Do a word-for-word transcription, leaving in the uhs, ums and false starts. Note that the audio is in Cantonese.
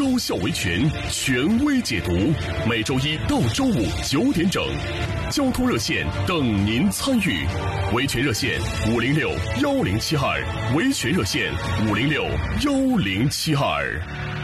高效维权权威解读，每周一到周五九点整，交通热线等您参与。维权热线五零六幺零七二，维权热线五零六幺零七二。